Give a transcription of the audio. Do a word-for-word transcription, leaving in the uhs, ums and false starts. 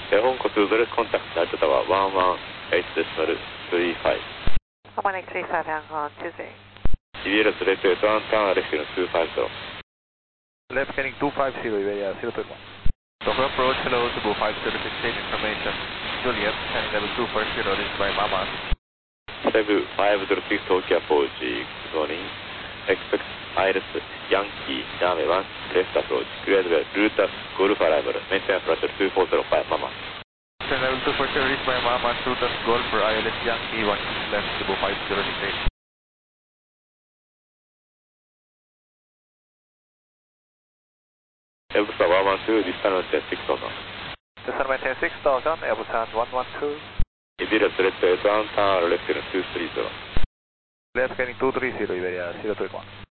Tehon Kotuzuru contact Delta Tower one one eight decimal three five. one eight three five Hong Kong two three. Iberia select one town left two five zero. Left heading two five zero, Iberia zero two one. Dover approach, hello, to five zero six eight information. Juliet, heading level two four zero, reached by Mama. seven five zero six Tokyo approach, good morning. Expect Iris Yankee, Yame one, left approach, cleared well, route Golf arrival, maintenance pressure two four zero five, Mama. Level two four zero, reached by Mama, route Golf for I L S Yankee one, left to five zero six eight. Airbus one one two, distance ten six thousand. Distance ten six thousand, Airbus one one two. Iberia select one town left two three zero. Left heading two three zero, Iberia zero two one.